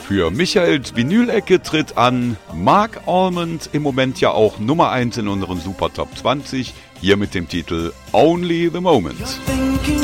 Für Michaels Vinyl-Ecke tritt an Mark Almond, im Moment ja auch Nummer 1 in unseren Super Top 20, hier mit dem Titel Only the Moment. You're thinking